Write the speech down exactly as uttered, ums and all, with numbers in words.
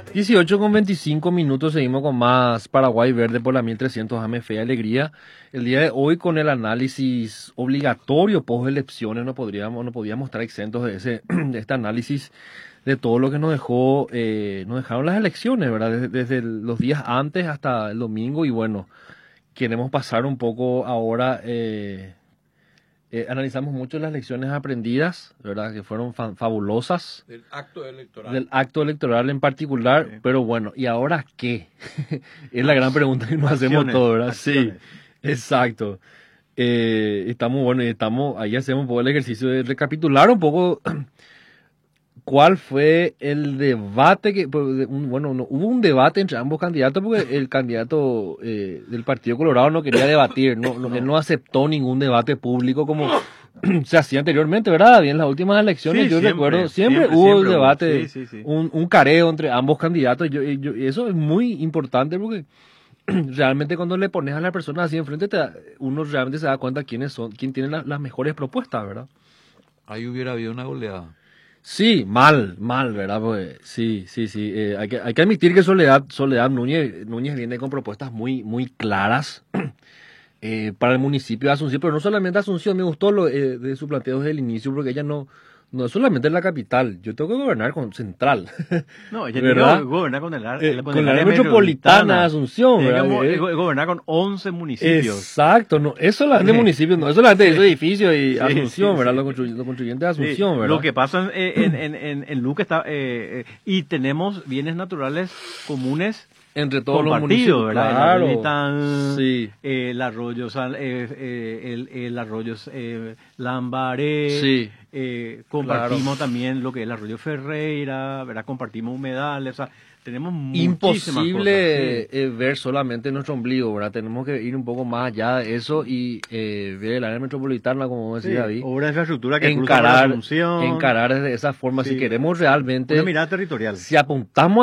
dieciocho con veinticinco minutos, seguimos con más Paraguay Verde por la mil trescientos A M, Fe y Alegría. El día de hoy con el análisis obligatorio post elecciones, no podríamos, no podíamos estar exentos de ese, de este análisis de todo lo que nos dejó, eh, nos dejaron las elecciones, ¿verdad? Desde, desde los días antes hasta el domingo, y bueno, queremos pasar un poco ahora. Eh, Eh, analizamos mucho las lecciones aprendidas, ¿verdad? Que fueron fa fabulosas. Del acto electoral. Del acto electoral en particular, sí. Pero bueno, ¿y ahora qué? Es la gran pregunta que nos acciones, hacemos todos, ¿verdad? Acciones. Sí, exacto. Eh, estamos, bueno, y estamos, ahí hacemos un poco el ejercicio de recapitular un poco cuál fue el debate que, bueno, no, hubo un debate entre ambos candidatos porque el candidato eh, del Partido Colorado no quería debatir, no, no, él no aceptó ningún debate público como se hacía anteriormente, ¿verdad? Y en las últimas elecciones, sí, yo siempre, recuerdo, siempre, siempre hubo siempre un debate, sí, sí, sí. Un, un careo entre ambos candidatos, yo, yo, y eso es muy importante porque realmente cuando le pones a la persona así enfrente, te da, uno realmente se da cuenta quiénes son, quién tiene la, las mejores propuestas, ¿verdad? Ahí hubiera habido una goleada. Sí, mal, mal, ¿verdad? Pues, sí, sí, sí. Eh, hay, que, hay que admitir que Soledad, Soledad Núñez, Núñez viene con propuestas muy, muy claras eh, para el municipio de Asunción, pero no solamente Asunción, me gustó lo eh, de su planteo desde el inicio, porque ella no, no es solamente la capital, yo tengo que gobernar con Central. No, ella tiene que gobernar con el, el, con el área metropolitana de Asunción, tiene ¿verdad? que go gobernar con once municipios. Exacto, no, es solamente municipios, no es solamente esos edificios y sí, Asunción, sí, ¿verdad? Sí. Los, construy los construyentes de Asunción, sí. ¿verdad? Lo que pasa en, en, en, en Luque está, eh, eh, y tenemos bienes naturales comunes entre todos los municipios, ¿verdad? Claro. El, Militán, sí. eh, el arroyo, eh, eh, el, el arroyo eh, Lambaré, sí. eh, compartimos claro. también lo que es el arroyo Ferreira, ¿verdad? Compartimos humedales, o sea, tenemos muchísimas imposible cosas, sí. eh, ver solamente nuestro ombligo, ¿verdad? Tenemos que ir un poco más allá de eso y eh, ver el área metropolitana, como decía sí, David. Obra de infraestructura que encarar, cruza la encarar de esa forma, sí. Si queremos realmente... Una mirada territorial. Si apuntamos